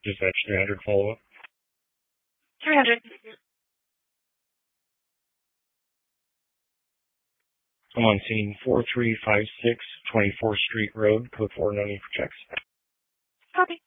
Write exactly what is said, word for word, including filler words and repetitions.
Dispatch three hundred follow-up. three hundred. I'm on scene four three five six, twenty-fourth Street Road, code four, no need for checks. Copy.